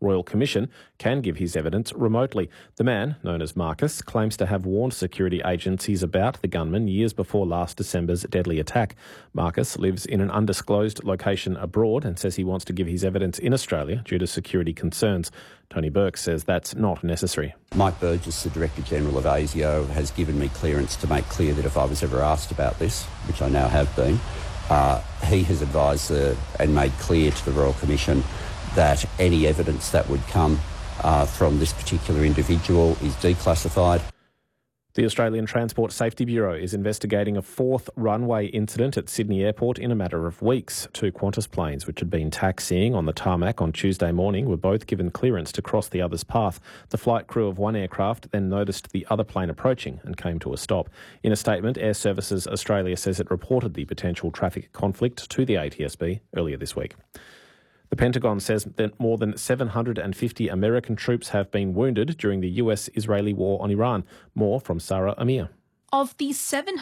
Royal Commission can give his evidence remotely. The man, known as Marcus, claims to have warned security agencies about the gunman years before last December's deadly attack. Marcus lives in an undisclosed location abroad and says he wants to give his evidence in Australia due to security concerns. Tony Burke says that's not necessary. Mike Burgess, the Director General of ASIO, has given me clearance to make clear that if I was ever asked about this, which I now have been, he has advised and made clear to the Royal Commission that any evidence that would come from this particular individual is declassified. The Australian Transport Safety Bureau is investigating a fourth runway incident at Sydney Airport in a matter of weeks. Two Qantas planes, which had been taxiing on the tarmac on Tuesday morning, were both given clearance to cross the other's path. The flight crew of one aircraft then noticed the other plane approaching and came to a stop. In a statement, Air Services Australia says it reported the potential traffic conflict to the ATSB earlier this week. The Pentagon says that more than 750 American troops have been wounded during the US-Israeli war on Iran. More from Sarah Amir. Of the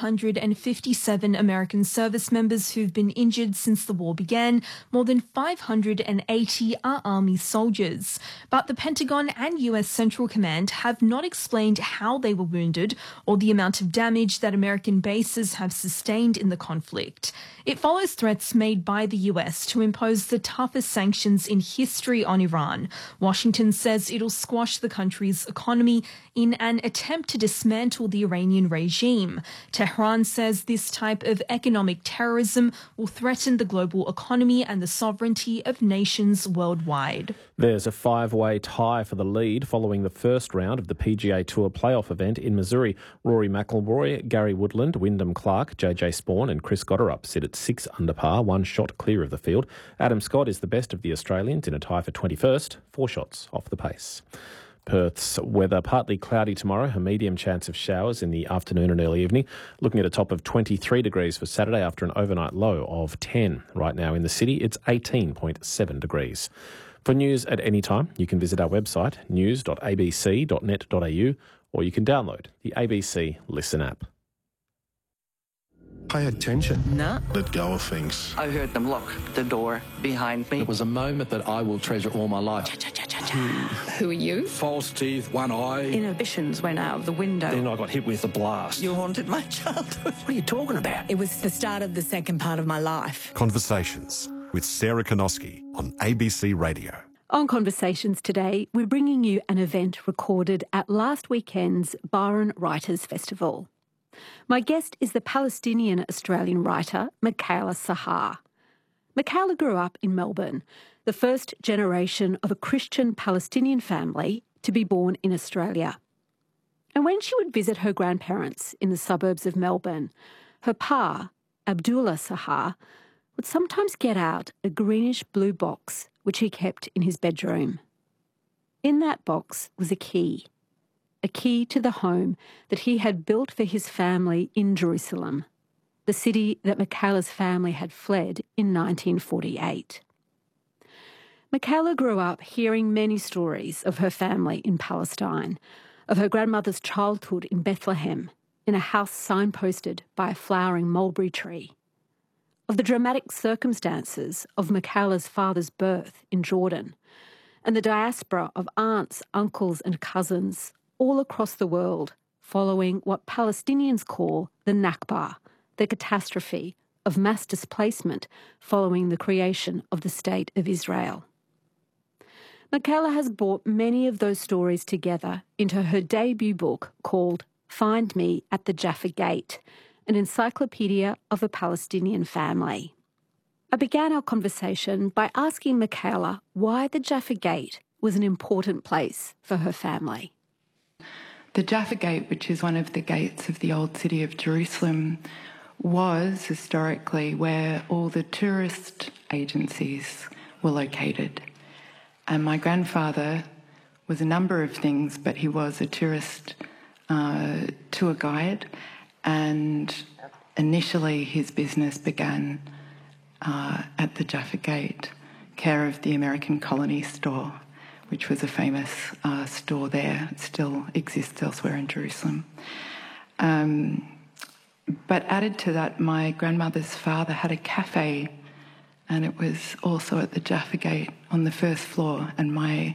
757 American service members who've been injured since the war began, more than 580 are Army soldiers. But the Pentagon and US Central Command have not explained how they were wounded or the amount of damage that American bases have sustained in the conflict. It follows threats made by the US to impose the toughest sanctions in history on Iran. Washington says it'll squash the country's economy in an attempt to dismantle the Iranian regime. Tehran says this type of economic terrorism will threaten the global economy and the sovereignty of nations worldwide. There's a five-way tie for the lead following the first round of the PGA Tour playoff event in Missouri. Rory McIlroy, Gary Woodland, Wyndham Clark, JJ Spawn and Chris Gotterup sit at 6 under par, 1 shot clear of the field. Adam Scott is the best of the Australians in a tie for 21st, 4 shots off the pace. Perth's weather partly cloudy tomorrow, a medium chance of showers in the afternoon and early evening. Looking at a top of 23 degrees for Saturday after an overnight low of 10. Right now in the city, it's 18.7 degrees. For news at any time, you can visit our website, news.abc.net.au, or you can download the ABC Listen app. Pay attention. No. Let go of things. I heard them lock the door behind me. It was a moment that I will treasure all my life. Who are you? False teeth, one eye. Inhibitions went out of the window. Then I got hit with a blast. You haunted my childhood. What are you talking about? It was the start of the second part of my life. Conversations with Sarah Konoski on ABC Radio. On Conversations today, we're bringing you an event recorded at last weekend's Byron Writers Festival. My guest is the Palestinian-Australian writer Michaela Sahar. Michaela grew up in Melbourne, the first generation of a Christian Palestinian family to be born in Australia. And when she would visit her grandparents in the suburbs of Melbourne, her pa, Abdullah Sahar, would sometimes get out a greenish-blue box which he kept in his bedroom. In that box was a key to the home that he had built for his family in Jerusalem, the city that Michaela's family had fled in 1948. Michaela grew up hearing many stories of her family in Palestine, of her grandmother's childhood in Bethlehem, in a house signposted by a flowering mulberry tree, of the dramatic circumstances of Michaela's father's birth in Jordan, and the diaspora of aunts, uncles and cousins all across the world following what Palestinians call the Nakba, the catastrophe of mass displacement following the creation of the State of Israel. Michaela has brought many of those stories together into her debut book called Find Me at the Jaffa Gate, an encyclopedia of a Palestinian family. I began our conversation by asking Michaela why the Jaffa Gate was an important place for her family. The Jaffa Gate, which is one of the gates of the old city of Jerusalem, was historically where all the tourist agencies were located. And my grandfather was a number of things, but he was a tourist tour guide, and initially his business began at the Jaffa Gate, care of the American Colony store, which was a famous store there. It still exists elsewhere in Jerusalem. But added to that, my grandmother's father had a cafe, and it was also at the Jaffa Gate on the first floor, and my